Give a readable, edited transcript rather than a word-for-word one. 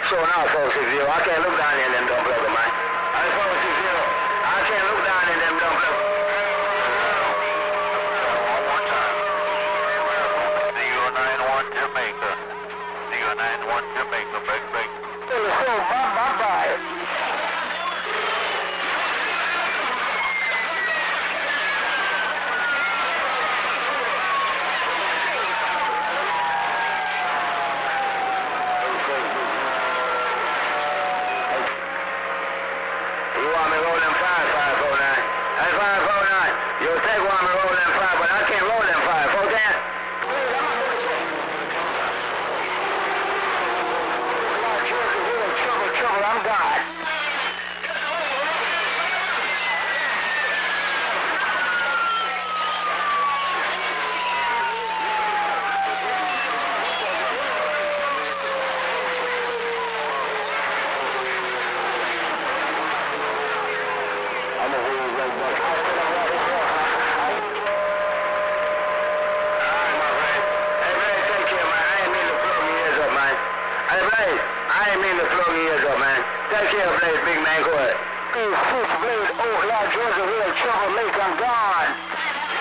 showing out 460. I can't look down in them dumb pluggers, man. That's 460. I can't look down in them dumb pluggers. One more time. CO91 Jamaica. CO91 Jamaica, break. Bye. You want me rolling 549? That's 549. You'll take one me rolling 5, but I can't roll them 5. 410. Trouble, I'm God. I'm a really right back. Alright, my friend. Hey, Blaze, take care, man. I ain't mean to plug your ears up, man. Hey, Blaze, I ain't mean to plug your ears up, man. Take care, Blaze, big man, go ahead. 6 Blaze, Oak, La Georgia, real trouble, Lake, I'm gone.